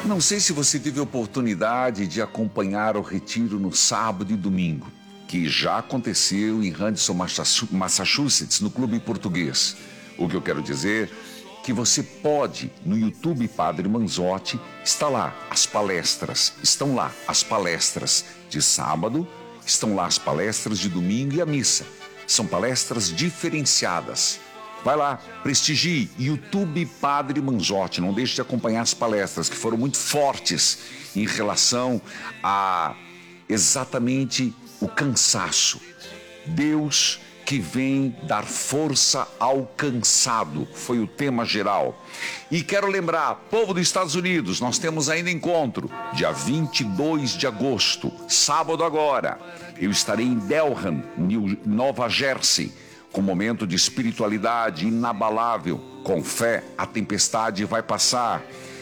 Não sei se você teve a oportunidade de acompanhar o retiro no sábado e domingo, que já aconteceu em Hudson, Massachusetts, no Clube Português. O que eu quero dizer que você pode, no YouTube Padre Manzotti, está lá as palestras, estão lá as palestras de sábado, estão lá as palestras de domingo e a missa. São palestras diferenciadas. Vai lá, prestigie, YouTube Padre Manzotti, não deixe de acompanhar as palestras que foram muito fortes em relação a exatamente o cansaço. Deus que vem dar força ao cansado, foi o tema geral. E quero lembrar, povo dos Estados Unidos, nós temos ainda encontro, dia 22 de agosto, sábado agora. Eu estarei em Delham, Nova Jersey, com um momento de espiritualidade inabalável. Com fé, a tempestade vai passar.